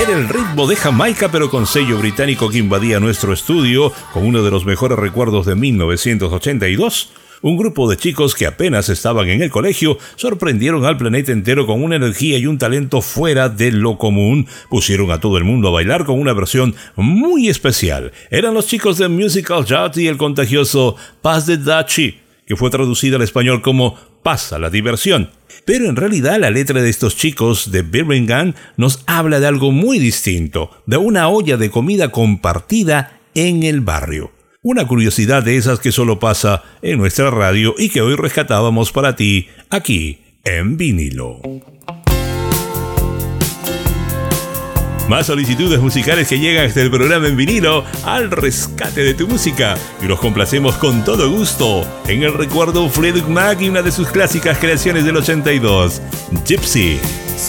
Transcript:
Era el ritmo de Jamaica, pero con sello británico, que invadía nuestro estudio con uno de los mejores recuerdos de 1982. Un grupo de chicos que apenas estaban en el colegio sorprendieron al planeta entero con una energía y un talento fuera de lo común. Pusieron a todo el mundo a bailar con una versión muy especial. Eran los chicos de Musical Youth y el contagioso Pass the Dutchie, que fue traducida al español como Pasa la diversión. Pero en realidad la letra de estos chicos de Birmingham nos habla de algo muy distinto, de una olla de comida compartida en el barrio. Una curiosidad de esas que solo pasa en nuestra radio y que hoy rescatábamos para ti aquí en vinilo. Más solicitudes musicales que llegan hasta el programa en vinilo, al rescate de tu música, y los complacemos con todo gusto en el recuerdo Fleetwood Mac y una de sus clásicas creaciones del 82, Gypsy.